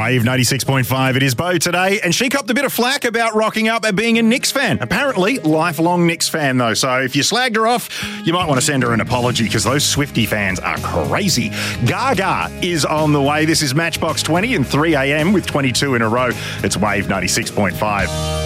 Wave 96.5, it is Bo today, and she copped a bit of flack about rocking up at being a Knicks fan. Apparently, lifelong Knicks fan though, so if you slagged her off, you might want to send her an apology because those Swiftie fans are crazy. Gaga is on the way. This is Matchbox 20 and 3 a.m. with 22 in a row. It's Wave 96.5.